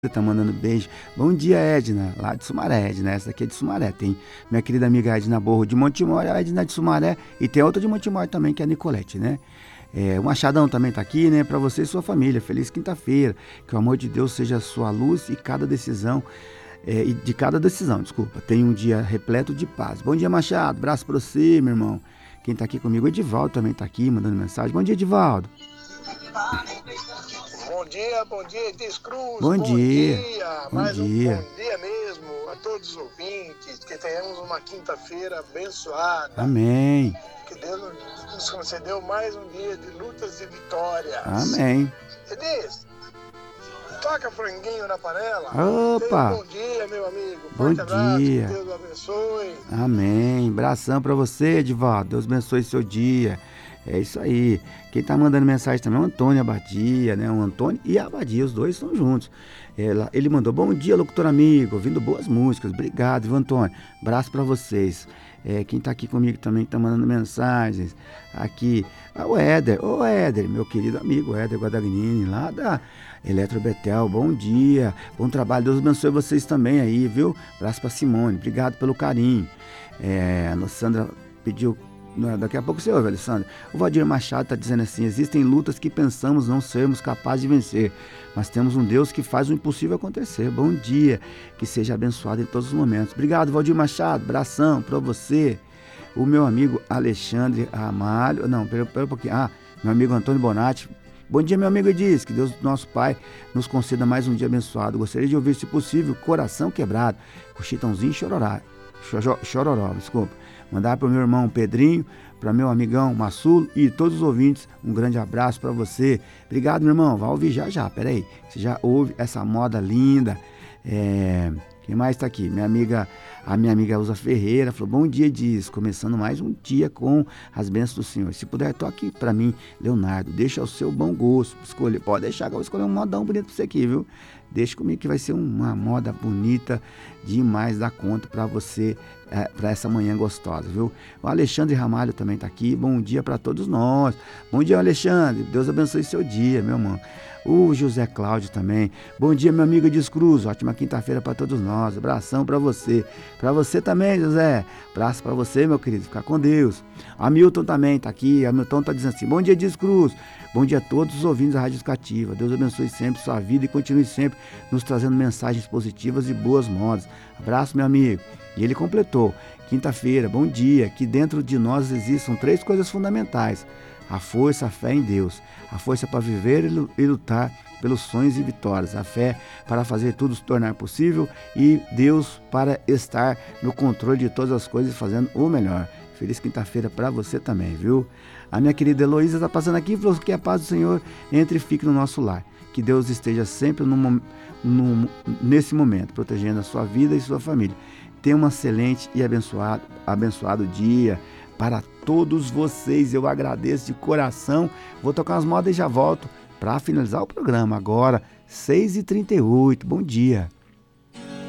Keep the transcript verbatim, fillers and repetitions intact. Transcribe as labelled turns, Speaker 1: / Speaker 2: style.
Speaker 1: Você tá mandando beijo. Bom dia, Edna, lá de Sumaré, Edna, essa aqui é de Sumaré. Tem minha querida amiga Edna Borro de Montemor, a Edna de Sumaré, e tem outra de Montemor também, que é a Nicolete, né? É, o Machadão também tá aqui, né? Para você e sua família. Feliz quinta-feira. Que o amor de Deus seja a sua luz e cada decisão, é, e de cada decisão, desculpa. Tenha um dia repleto de paz. Bom dia, Machado. Abraço pra você, meu irmão. Quem tá aqui comigo, o Edivaldo também tá aqui, mandando mensagem. Bom dia, Edivaldo.
Speaker 2: Bom dia, bom dia, Edis Cruz,
Speaker 1: Bom
Speaker 2: bom
Speaker 1: dia.
Speaker 2: dia,
Speaker 1: Bom
Speaker 2: mais um
Speaker 1: dia.
Speaker 2: bom dia mesmo a todos os ouvintes, que tenhamos uma quinta-feira abençoada,
Speaker 1: Amém.
Speaker 2: que Deus nos concedeu mais um dia de lutas e vitórias.
Speaker 1: Amém.
Speaker 2: Edis, toca franguinho na panela. Tenha um
Speaker 1: Opa.
Speaker 2: bom dia, meu amigo,
Speaker 1: Bom
Speaker 2: forte abraço, que
Speaker 1: dia.
Speaker 2: Deus o abençoe.
Speaker 1: Amém. Abração pra você, Edivaldo. Deus abençoe seu dia. É isso aí. Quem tá mandando mensagem também é o Antônio Abadia, né? O Antônio e a Abadia, os dois estão juntos. Ela, ele mandou, bom dia, locutor amigo, ouvindo boas músicas. Obrigado, viu, Antônio? Abraço pra vocês. É, quem tá aqui comigo também tá mandando mensagens. Aqui, ah, o Éder. Ô, Éder, meu querido amigo, Éder Guadagnini, lá da Eletro Betel. Bom dia, bom trabalho. Deus abençoe vocês também aí, viu? Abraço pra Simone. Obrigado pelo carinho. É, a Alessandra pediu. Daqui a pouco você ouve, Alessandra. O Valdir Machado está dizendo assim: existem lutas que pensamos não sermos capazes de vencer, mas temos um Deus que faz o impossível acontecer. Bom dia, que seja abençoado em todos os momentos. Obrigado, Valdir Machado, abração para você. O meu amigo Alexandre Ramalho, não, pera, pera um pouquinho, ah, meu amigo Antônio Bonatti. Bom dia, meu amigo Edis, que Deus, nosso Pai, nos conceda mais um dia abençoado. Gostaria de ouvir, se possível, Coração Quebrado, com Chitãozinho e Chororó, Chororó, desculpa. Mandar para o meu irmão Pedrinho, para meu amigão Massulo e todos os ouvintes, um grande abraço para você. Obrigado, meu irmão. Vai ouvir já já, peraí. Você já ouve essa moda linda. É... Quem mais está aqui? Minha amiga, a minha amiga Elza Ferreira falou, bom dia, diz, começando mais um dia com as bênçãos do Senhor. Se puder, toque para mim, Leonardo, deixa o seu bom gosto, escolha, pode deixar que eu vou escolher um modão bonito para você aqui, viu? Deixa comigo que vai ser uma moda bonita demais da conta para você, é, para essa manhã gostosa, viu? O Alexandre Ramalho também está aqui, bom dia para todos nós. Bom dia, Alexandre, Deus abençoe seu dia, meu irmão. O José Cláudio também. Bom dia, meu amigo Edis Cruz. Ótima quinta-feira para todos nós. Abração para você. Para você também, José. Abraço para você, meu querido. Fica com Deus. O Hamilton também está aqui. O Hamilton está dizendo assim: bom dia, Edis Cruz. Bom dia a todos os ouvintes da Rádio Educativa. Deus abençoe sempre sua vida e continue sempre nos trazendo mensagens positivas e boas modas. Abraço, meu amigo. E ele completou: quinta-feira, bom dia. Que dentro de nós existam três coisas fundamentais: a força, a fé em Deus, a força para viver e lutar pelos sonhos e vitórias, a fé para fazer tudo se tornar possível e Deus para estar no controle de todas as coisas e fazendo o melhor. Feliz quinta-feira para você também, viu? A minha querida Heloísa está passando aqui e falou que a paz do Senhor entre e fique no nosso lar. Que Deus esteja sempre no, no, nesse momento, protegendo a sua vida e sua família. Tenha um excelente e abençoado, abençoado dia para todos vocês. Eu agradeço de coração. Vou tocar umas modas e já volto para finalizar o programa agora, seis e trinta e oito. Bom dia.